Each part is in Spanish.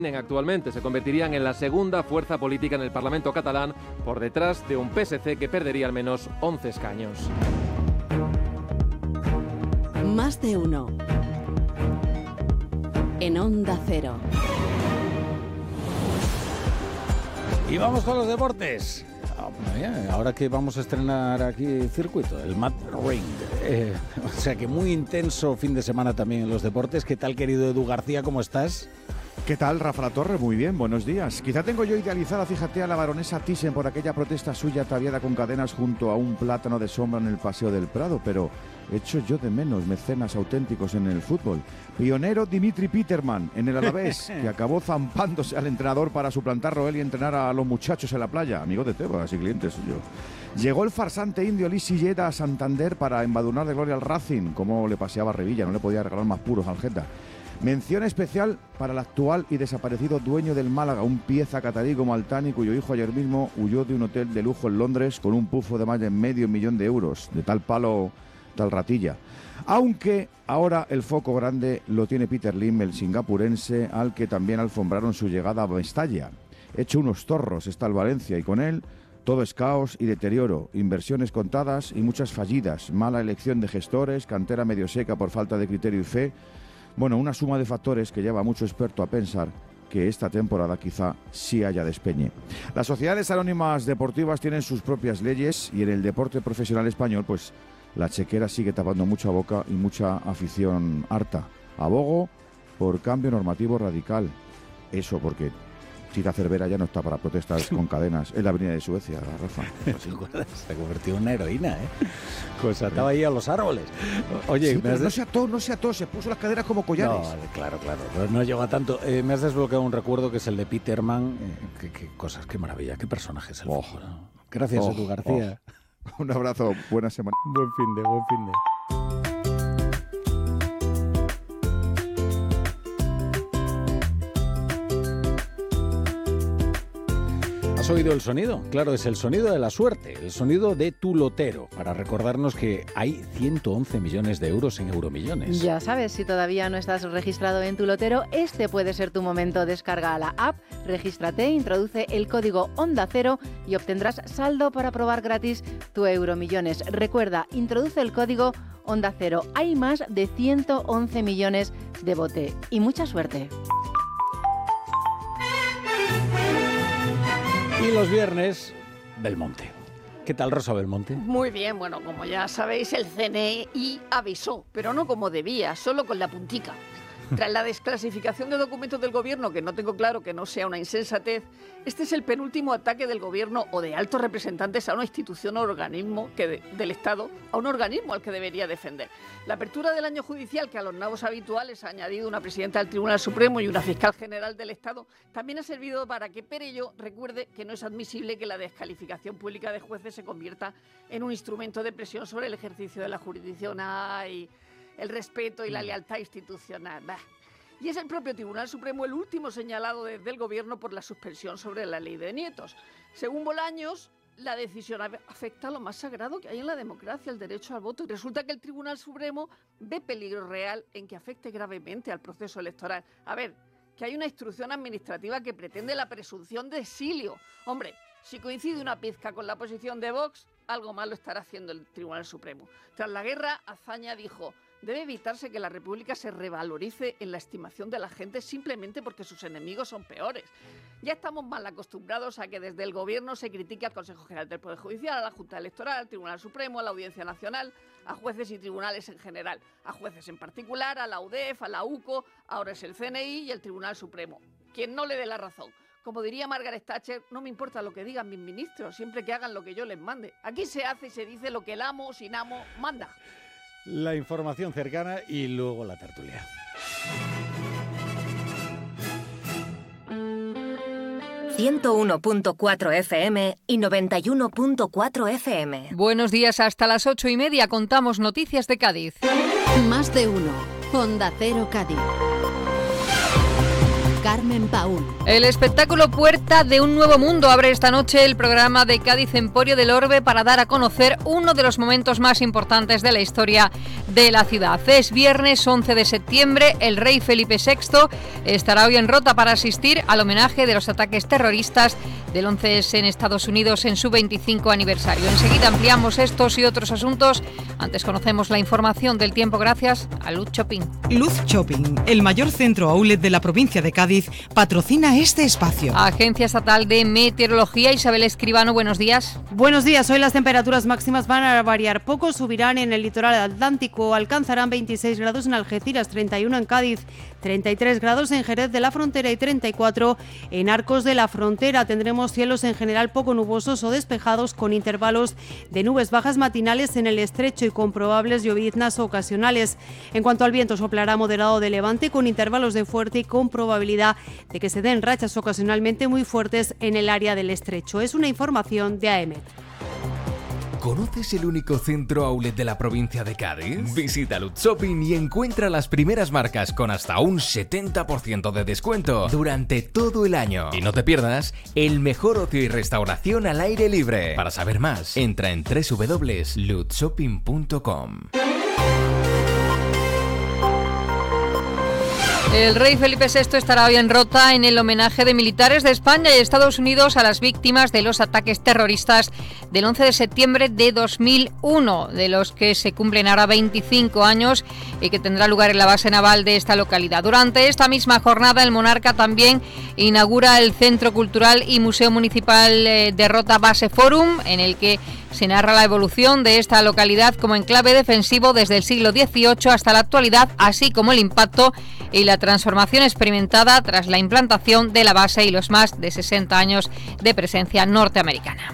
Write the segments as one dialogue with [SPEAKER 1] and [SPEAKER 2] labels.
[SPEAKER 1] Actualmente se convertirían en la segunda fuerza política en el Parlamento catalán, por detrás de un PSC que perdería al menos 11 escaños.
[SPEAKER 2] Más de uno. En Onda Cero.
[SPEAKER 3] Y vamos con los deportes. Ahora que vamos a estrenar aquí circuito, el Mad Ring. O sea que muy intenso fin de semana también en los deportes. ¿Qué tal, querido Edu García? ¿Cómo estás?
[SPEAKER 4] ¿Qué tal, Rafa La Torre? Muy bien, buenos días. Quizá tengo yo idealizada, fíjate, a la baronesa Thyssen por aquella protesta suya ataviada con cadenas junto a un plátano de sombra en el Paseo del Prado, pero echo yo de menos mecenas auténticos en el fútbol. Pionero Dimitri Peterman en el Alavés, que acabó zampándose al entrenador para suplantarlo él y entrenar a los muchachos en la playa, amigo de Tebas y cliente suyo. Llegó el farsante indio Lee Silleda a Santander para embadurnar de gloria al Racing, como le paseaba Revilla, no le podía regalar más puros al Geta. Mención especial para el actual y desaparecido dueño del Málaga, un pieza catarí como Altani, cuyo hijo ayer mismo huyó de un hotel de lujo en Londres con un pufo de más de $500,000, de tal palo, tal ratilla. Aunque ahora el foco grande lo tiene Peter Lim, el singapurense, al que también alfombraron su llegada a Mestalla. Hecho unos zorros está el Valencia y con él todo es caos y deterioro, inversiones contadas y muchas fallidas, mala elección de gestores, cantera medio seca por falta de criterio y fe. Bueno, una suma de factores que lleva a mucho experto a pensar que esta temporada quizá sí haya despeñe. Las sociedades anónimas deportivas tienen sus propias leyes y en el deporte profesional español, pues la chequera sigue tapando mucha boca y mucha afición harta. Abogo por cambio normativo radical. Eso porque Tita Cervera ya no está para protestas con cadenas en la avenida de Suecia, Rafa.
[SPEAKER 3] Se ha convertido en una heroína, ¿eh? Pues ataba ahí a los árboles. Oye,
[SPEAKER 4] sí, no se ató, se puso las caderas como collares.
[SPEAKER 3] No, claro, no llegó a tanto. Me has desbloqueado un recuerdo que es el de Peterman. Qué cosas, qué maravilla, qué personaje es el fútbol. Gracias, Edu García.
[SPEAKER 4] Un abrazo, buena semana.
[SPEAKER 3] Buen fin de. ¿Has oído el sonido? Claro, es el sonido de la suerte, el sonido de tu lotero, para recordarnos que hay 111 millones de euros en Euromillones.
[SPEAKER 5] Ya sabes, si todavía no estás registrado en tu lotero, este puede ser tu momento. Descarga la app, regístrate, introduce el código Onda Cero y obtendrás saldo para probar gratis tu Euromillones. Recuerda, introduce el código Onda Cero. Hay más de 111 millones de bote. Y mucha suerte.
[SPEAKER 3] Y los viernes, Belmonte. ¿Qué tal, Rosa Belmonte?
[SPEAKER 6] Muy bien, bueno, como ya sabéis, el CNI avisó, pero no como debía, solo con la puntica. Tras la desclasificación de documentos del gobierno, que no tengo claro que no sea una insensatez, este es el penúltimo ataque del gobierno o de altos representantes a una institución o organismo del Estado, a un organismo al que debería defender. La apertura del año judicial, que a los nabos habituales ha añadido una presidenta del Tribunal Supremo y una fiscal general del Estado, también ha servido para que Perelló recuerde que no es admisible que la descalificación pública de jueces se convierta en un instrumento de presión sobre el ejercicio de la jurisdicción. ¡Ay! El respeto y la lealtad institucional. Bah. Y es el propio Tribunal Supremo el último señalado desde el Gobierno por la suspensión sobre la ley de nietos. Según Bolaños, la decisión afecta a lo más sagrado que hay en la democracia, el derecho al voto. Y resulta que el Tribunal Supremo ve peligro real en que afecte gravemente al proceso electoral. A ver, que hay una instrucción administrativa que pretende la presunción de exilio. Hombre, si coincide una pizca con la posición de Vox, algo malo estará haciendo el Tribunal Supremo. Tras la guerra, Azaña dijo: debe evitarse que la República se revalorice en la estimación de la gente simplemente porque sus enemigos son peores. Ya estamos mal acostumbrados a que desde el Gobierno se critique al Consejo General del Poder Judicial, a la Junta Electoral, al Tribunal Supremo, a la Audiencia Nacional, a jueces y tribunales en general, a jueces en particular, a la UDEF, a la UCO, ahora es el CNI y el Tribunal Supremo. Quien no le dé la razón. Como diría Margaret Thatcher, no me importa lo que digan mis ministros, siempre que hagan lo que yo les mande. Aquí se hace y se dice lo que el amo sin amo manda.
[SPEAKER 3] La información cercana y luego la tertulia.
[SPEAKER 7] ...101.4 FM y 91.4 FM.
[SPEAKER 8] Buenos días, hasta las 8:30 contamos noticias de Cádiz.
[SPEAKER 2] Más de uno. Onda Cero Cádiz. Carmen Paúl.
[SPEAKER 8] El espectáculo Puerta de un Nuevo Mundo abre esta noche el programa de Cádiz Emporio del Orbe para dar a conocer uno de los momentos más importantes de la historia de la ciudad. Es viernes 11 de septiembre, el rey Felipe VI estará hoy en Rota para asistir al homenaje de los ataques terroristas del 11S en Estados Unidos en su 25 aniversario. Enseguida ampliamos estos y otros asuntos. Antes conocemos la información del tiempo gracias a Luz Shopping.
[SPEAKER 9] Luz Shopping, el mayor centro outlet de la provincia de Cádiz, patrocina este espacio.
[SPEAKER 8] Agencia Estatal de Meteorología, Isabel Escribano, buenos días.
[SPEAKER 10] Buenos días, hoy las temperaturas máximas van a variar poco, subirán en el litoral atlántico, alcanzarán 26 grados en Algeciras, 31 en Cádiz, 33 grados en Jerez de la Frontera y 34 en Arcos de la Frontera. Tendremos cielos en general poco nubosos o despejados con intervalos de nubes bajas matinales en el estrecho y con probables lloviznas ocasionales. En cuanto al viento, soplará moderado de levante con intervalos de fuerte y con probabilidad de que se den rachas ocasionalmente muy fuertes en el área del estrecho. Es una información de AEMET.
[SPEAKER 11] ¿Conoces el único centro outlet de la provincia de Cádiz? Visita Luz Shopping y encuentra las primeras marcas con hasta un 70% de descuento durante todo el año. Y no te pierdas el mejor ocio y restauración al aire libre. Para saber más, entra en www.luzshopping.com.
[SPEAKER 8] El rey Felipe VI estará hoy en Rota en el homenaje de militares de España y Estados Unidos a las víctimas de los ataques terroristas del 11 de septiembre de 2001, de los que se cumplen ahora 25 años y que tendrá lugar en la base naval de esta localidad. Durante esta misma jornada, el monarca también inaugura el Centro Cultural y Museo Municipal de Rota Base Forum, en el que se narra la evolución de esta localidad como enclave defensivo desde el siglo XVIII hasta la actualidad, así como el impacto y la transformación experimentada tras la implantación de la base y los más de 60 años de presencia norteamericana.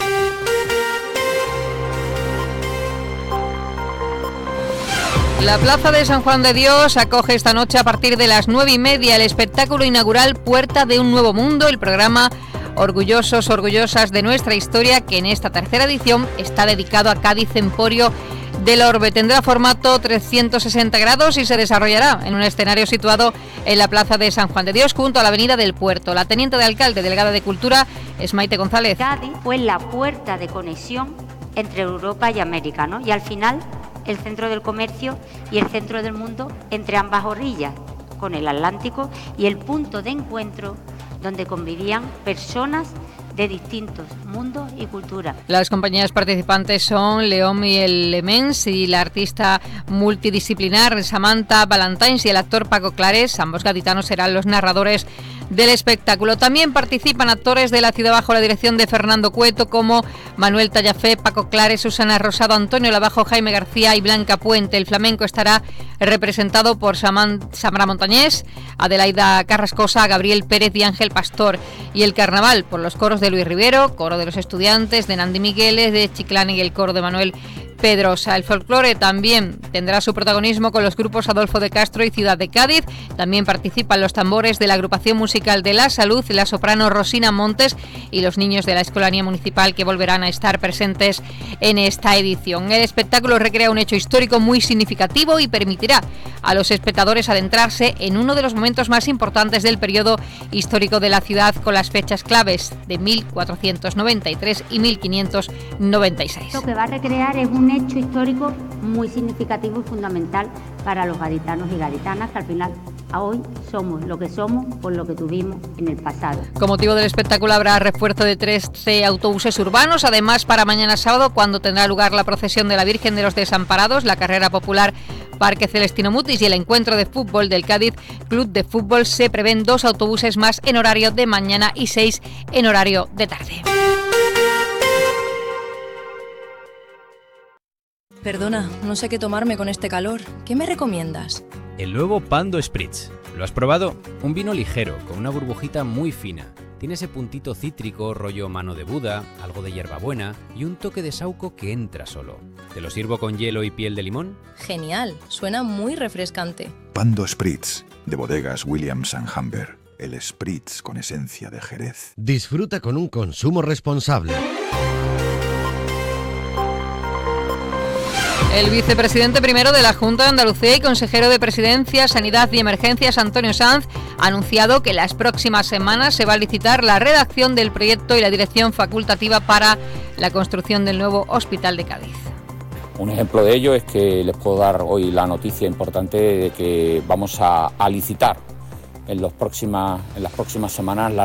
[SPEAKER 8] La Plaza de San Juan de Dios acoge esta noche a partir de las 9:30 el espectáculo inaugural Puerta de un Nuevo Mundo, el programa Orgullosos, Orgullosas de nuestra historia, que en esta tercera edición está dedicado a Cádiz Emporio del Orbe. Tendrá formato 360 grados y se desarrollará en un escenario situado en la Plaza de San Juan de Dios, junto a la Avenida del Puerto. La teniente de alcalde, delegada de Cultura, es Maite González.
[SPEAKER 12] Cádiz fue la puerta de conexión entre Europa y América, ¿no? Y al final el centro del comercio y el centro del mundo entre ambas orillas, con el Atlántico, y el punto de encuentro donde convivían personas de distintos mundos y culturas.
[SPEAKER 8] Las compañías participantes son León y el Lemens y la artista multidisciplinar Samantha Valentines y el actor Paco Clares. Ambos gaditanos serán los narradores del espectáculo. También participan actores de la ciudad bajo la dirección de Fernando Cueto, como Manuel Tallafé, Paco Clares, Susana Rosado, Antonio Lavajo, Jaime García y Blanca Puente. El flamenco estará representado por Samara Montañés, Adelaida Carrascosa, Gabriel Pérez y Ángel Pastor. Y el carnaval por los coros de Luis Rivero, coro de los estudiantes, de Nandi Migueles, de Chiclana y el coro de Manuel Pedrosa. El folclore también tendrá su protagonismo con los grupos Adolfo de Castro y Ciudad de Cádiz. También participan los tambores de la agrupación musical de La Salud, la soprano Rosina Montes y los niños de la Escolanía Municipal, que volverán a estar presentes en esta edición. El espectáculo recrea un hecho histórico muy significativo y permitirá a los espectadores adentrarse en uno de los momentos más importantes del periodo histórico de la ciudad, con las fechas claves de 1493 y 1596.
[SPEAKER 12] Lo que va a recrear es un hecho histórico muy significativo y fundamental para los gaditanos y gaditanas, que al final a hoy somos lo que somos por lo que tuvimos en el pasado.
[SPEAKER 8] Con motivo del espectáculo habrá refuerzo de 13 autobuses urbanos. Además, para mañana sábado, cuando tendrá lugar la procesión de la Virgen de los Desamparados, la carrera popular Parque Celestino Mutis y el encuentro de fútbol del Cádiz Club de Fútbol, se prevén 2 autobuses más en horario de mañana y 6 en horario de tarde.
[SPEAKER 13] Perdona, no sé qué tomarme con este calor. ¿Qué me recomiendas?
[SPEAKER 14] El nuevo Pando Spritz. ¿Lo has probado? Un vino ligero, con una burbujita muy fina. Tiene ese puntito cítrico, rollo mano de Buda, algo de hierbabuena y un toque de saúco que entra solo. ¿Te lo sirvo con hielo y piel de limón?
[SPEAKER 13] Genial, suena muy refrescante.
[SPEAKER 15] Pando Spritz, de bodegas Williams & Humber. El Spritz con esencia de Jerez.
[SPEAKER 16] Disfruta con un consumo responsable.
[SPEAKER 8] El vicepresidente primero de la Junta de Andalucía y consejero de Presidencia, Sanidad y Emergencias, Antonio Sanz, ha anunciado que las próximas semanas se va a licitar la redacción del proyecto y la dirección facultativa para la construcción del nuevo hospital de Cádiz.
[SPEAKER 16] Un ejemplo de ello es que les puedo dar hoy la noticia importante de que vamos a licitar en las próximas semanas la